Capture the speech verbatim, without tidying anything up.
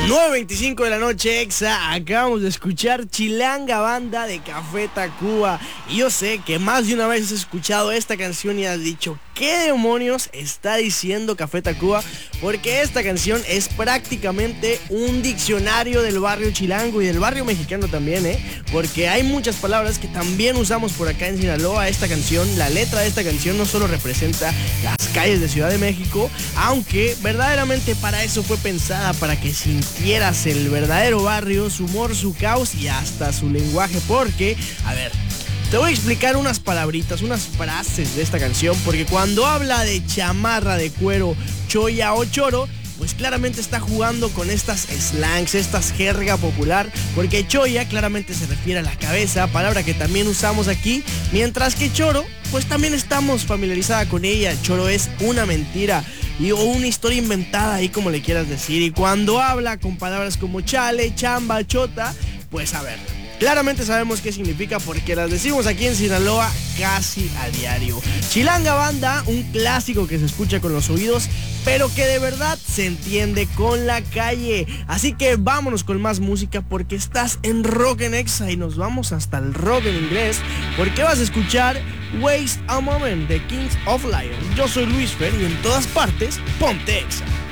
nueve veinticinco de la noche, Exa. Acabamos de escuchar Chilanga Banda de Café Tacuba. Y yo sé que más de una vez has escuchado esta canción y has dicho, ¿qué demonios está diciendo Café Tacuba? Porque esta canción es prácticamente un diccionario del barrio chilango y del barrio mexicano también, ¿eh? Porque hay muchas palabras que también usamos por acá en Sinaloa. Esta canción, la letra de esta canción no solo representa las calles de Ciudad de México, aunque verdaderamente para eso fue pensada, para que sintieras el verdadero barrio, su humor, su caos y hasta su lenguaje. Porque, a ver, te voy a explicar unas palabritas, unas frases de esta canción, porque cuando habla de chamarra de cuero, choya o choro, pues claramente está jugando con estas slangs, estas jerga popular, porque choya claramente se refiere a la cabeza, palabra que también usamos aquí, mientras que choro, pues también estamos familiarizada con ella. Choro es una mentira y, o una historia inventada, ahí como le quieras decir. Y cuando habla con palabras como chale, chamba, chota, pues a ver, claramente sabemos qué significa porque las decimos aquí en Sinaloa casi a diario. Chilanga Banda, un clásico que se escucha con los oídos, pero que de verdad se entiende con la calle. Así que vámonos con más música porque estás en Rock en Exa y nos vamos hasta el rock en inglés porque vas a escuchar Waste a Moment de Kings of Lions. Yo soy Luis Fer y en todas partes, ponte Exa.